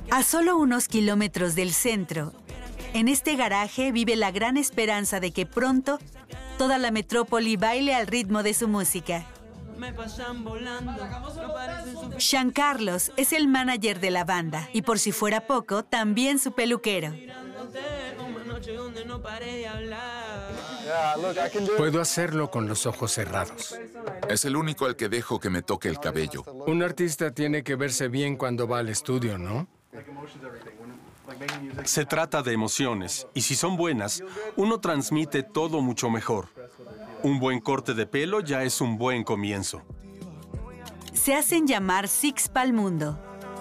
A solo unos kilómetros del centro, en este garaje vive la gran esperanza de que pronto toda la metrópoli baile al ritmo de su música. Sean Carlos es el manager de la banda y, por si fuera poco, también su peluquero. Puedo hacerlo con los ojos cerrados. Es el único al que dejo que me toque el cabello. Un artista tiene que verse bien cuando va al estudio, ¿no? Se trata de emociones, y si son buenas, uno transmite todo mucho mejor. Un buen corte de pelo ya es un buen comienzo. Se hacen llamar Six Pal Mundo